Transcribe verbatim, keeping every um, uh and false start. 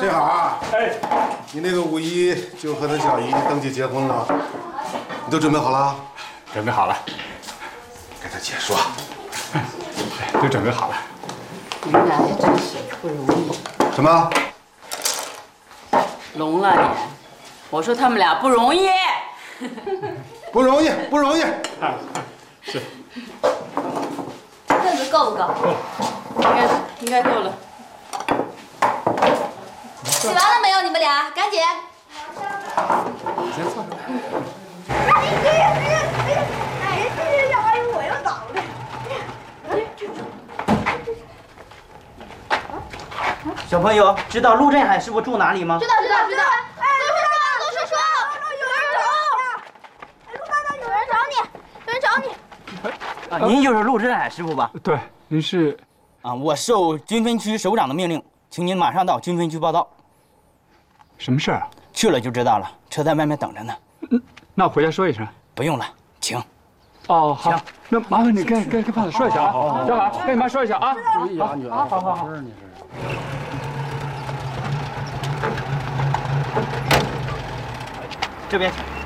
陈好啊，哎，你那个五一就和他小姨登记结婚了，你都准备好了？ 准备好了。 跟他姐说， 都准备好了。 你们俩也真是不容易。 什么？ 聋了你？我说他们俩不容易。 不容易，不容易。 是。 凳子够不够？ 应该应该够了。 洗完了没有？你们俩赶紧。 先坐着。 哎呀哎呀哎呀！哎呀，这小玩意我要倒了。 小朋友，知道陆振海师傅住哪里吗？ 知道知道知道。 哎，陆叔叔，陆叔叔，有人找。哎，陆大大，有人找你，有人找你。 啊，您就是陆振海师傅吧？ 对，您是？ 啊，我受军分区首长的命令，请您马上到军分区报道。 什么事儿啊？ 去了就知道了，车在外面等着呢。 嗯，那我回家说一声。 不用了，请。 哦，好，那麻烦你跟跟跟胖子说一下啊，小海，跟你妈说一下啊，注意啊，你好好好好。你是？ 这边请。